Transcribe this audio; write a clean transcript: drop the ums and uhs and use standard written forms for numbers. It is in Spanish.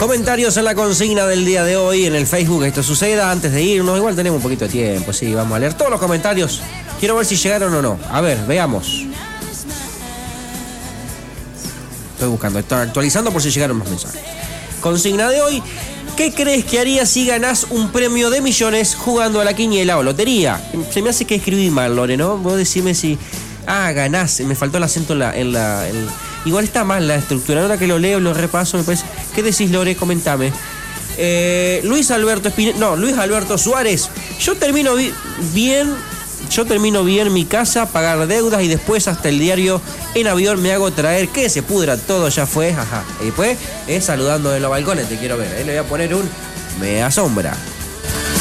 Comentarios en la consigna del día de hoy en el Facebook. Esto suceda antes de irnos. Igual tenemos un poquito de tiempo, sí, vamos a leer todos los comentarios. Quiero ver si llegaron o no. A ver, veamos. Estoy buscando, estoy actualizando por si llegaron más mensajes. Consigna de hoy. ¿Qué crees que harías si ganás un premio de millones jugando a la quiniela o lotería? Se me hace que escribí mal, Lore, ¿no? Vos decime si... ganás. Me faltó el acento igual está mal la estructura. Ahora que lo leo, lo repaso, me parece... ¿Qué decís, Lore? Comentame. Luis Alberto Suárez. Yo termino bien mi casa, pagar deudas y después hasta el diario en avión me hago traer, que se pudra todo, ya fue, ajá. Y después saludando de los balcones, te quiero ver, le voy a poner un me asombra.